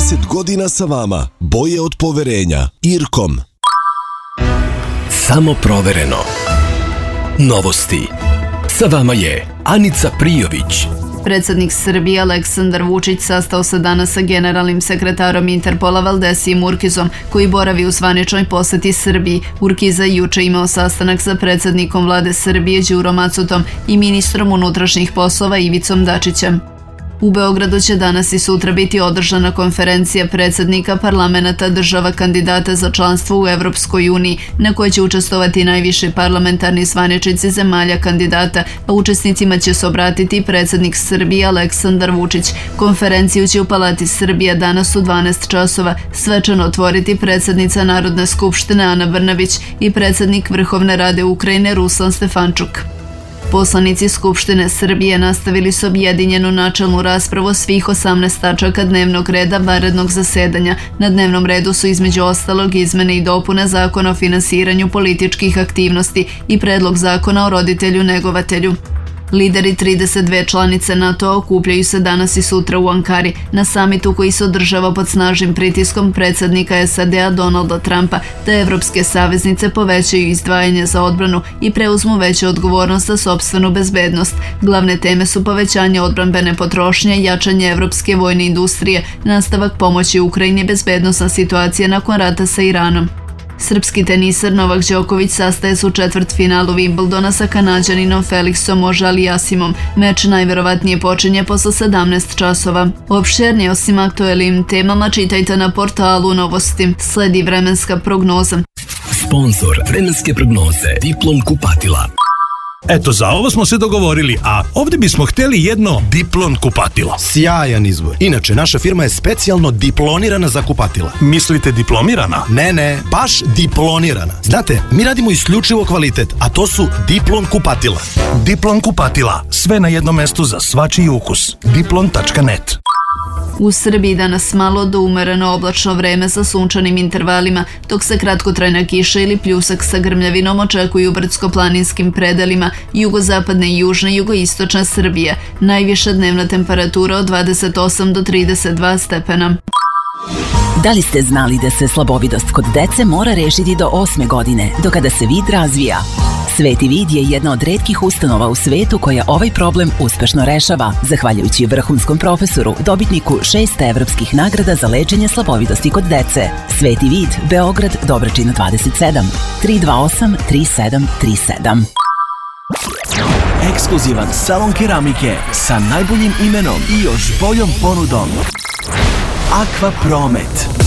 30 godina sa vama. Boje od poverenja. Irkom. Samo provereno. Novosti. Sa vama je Anica Prijović. Predsjednik Srbije Aleksandar Vučić sastao se danas sa generalnim sekretarom Interpola Valdesijem Urkizom, koji boravi u zvaničnoj poseti Srbiji. Urkiza je juče imao sastanak sa predsjednikom vlade Srbije Đurom Macutom i ministrom unutrašnjih poslova Ivicom Dačićem. U Beogradu će danas i sutra biti održana konferencija predsjednika parlamenta država kandidata za članstvo u Evropskoj uniji, na kojoj će učestvovati najviši parlamentarni zvaničnici zemalja kandidata, a učesnicima će se obratiti predsjednik Srbije Aleksandar Vučić. Konferenciju će u Palati Srbija danas u 12 časova svečano otvoriti predsjednica Narodne skupštine Ana Brnabić i predsjednik Vrhovne rade Ukrajine Ruslan Stefančuk. Poslanici Skupštine Srbije nastavili su objedinjenu načelnu raspravu svih 18 tačaka dnevnog reda vanrednog zasedanja. Na dnevnom redu su između ostalog izmene i dopune Zakona o finansiranju političkih aktivnosti i predlog Zakona o roditelju negovatelju. Lideri 32 članice NATO okupljaju se danas i sutra u Ankari na samitu koji se održava pod snažnim pritiskom predsjednika SAD-a Donalda Trumpa da evropske saveznice povećaju izdvajanje za odbranu i preuzmu veću odgovornost za sopstvenu bezbednost. Glavne teme su povećanje odbrambene potrošnje, jačanje evropske vojne industrije, nastavak pomoći Ukrajini i bezbednosna situacija nakon rata sa Iranom. Srpski teniser Novak Đoković sastaje se u četvrtfinalu Wimbledona sa Kanađaninom Felixom Auger-Aliassimom. Meč najverovatnije počinje posle 17 časova. Opširnije osim aktuelnim temama čitajte na portalu Novosti. Sledi vremenska prognoza. Sponzor vremenske prognoze Diplom kupatila. Eto, za ovo smo se dogovorili, a ovdje bismo htjeli jedno Diplon kupatilo. Sjajan izbor. Inače, naša firma je specijalno diplonirana za kupatila. Mislite diplomirana? Ne, baš diplonirana. Znate, mi radimo isključivo kvalitet, a to su Diplon kupatila. Diplon kupatila. Sve na jednom mestu za svačiji ukus. Diplon.net. U Srbiji danas malo do umereno oblačno vreme sa sunčanim intervalima, dok se kratkotrajna kiša ili pljusak sa grmljavinom očekuju u brdsko-planinskim predelima jugozapadne i južne i jugoistočne Srbije. Najviša dnevna temperatura od 28 do 32 stepena. Da li ste znali da se slabovidost kod dece mora rešiti do 8. godine, do kada se vid razvija? Sveti vid je jedna od retkih ustanova u svetu koja ovaj problem uspešno rešava, zahvaljujući vrhunskom profesoru, dobitniku 6 evropskih nagrada za lečenje slabovidosti kod dece. Sveti vid, Beograd, Dobračina 27, 328 3737. Ekskluzivan salon keramike sa najboljim imenom i još boljom ponudom. Aqua Promet.